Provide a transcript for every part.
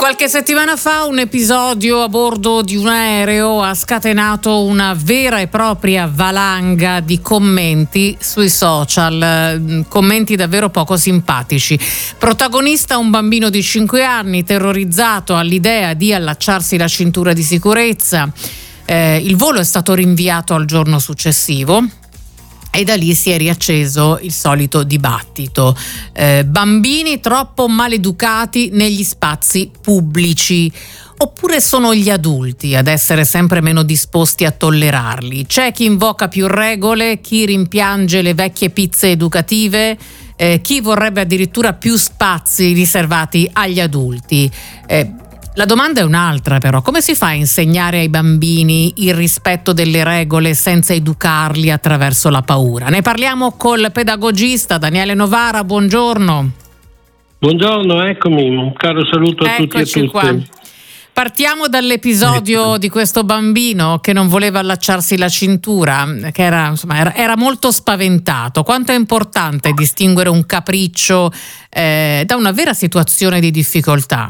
Qualche settimana fa un episodio a bordo di un aereo ha scatenato una vera e propria valanga di commenti sui social, commenti davvero poco simpatici. Protagonista un bambino di 5 anni terrorizzato all'idea di allacciarsi la cintura di sicurezza. Il volo è stato rinviato al giorno successivo. E da lì si è riacceso il solito dibattito. Bambini troppo maleducati negli spazi pubblici. Oppure sono gli adulti ad essere sempre meno disposti a tollerarli? C'è chi invoca più regole, chi rimpiange le vecchie pizze educative, chi vorrebbe addirittura più spazi riservati agli adulti. La domanda è un'altra però: come si fa a insegnare ai bambini il rispetto delle regole senza educarli attraverso la paura? Ne parliamo col pedagogista Daniele Novara, buongiorno. Buongiorno, eccomi, un caro saluto a tutti e a tutte. Qua. Partiamo dall'episodio di questo bambino che non voleva allacciarsi la cintura, che era molto spaventato. Quanto è importante distinguere un capriccio da una vera situazione di difficoltà?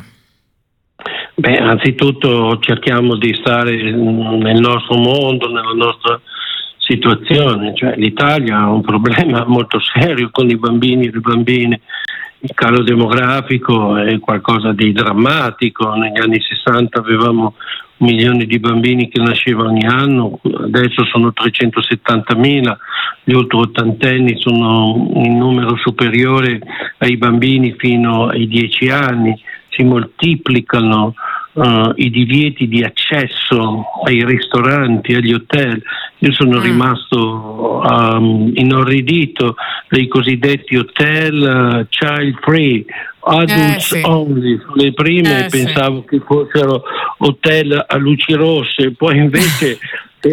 Beh, anzitutto cerchiamo di stare nel nostro mondo, nella nostra situazione. Cioè, l'Italia ha un problema molto serio con i bambini e le bambine. Il calo demografico è qualcosa di drammatico. Negli anni 60 avevamo 1 milione di bambini che nascevano ogni anno, adesso sono 370.000. Gli ultraottantenni sono in numero superiore ai bambini fino ai 10 anni. Si moltiplicano i divieti di accesso ai ristoranti, agli hotel. Io sono rimasto inorridito dai cosiddetti hotel child free, adults only. Le prime pensavo che fossero hotel a luci rosse, poi invece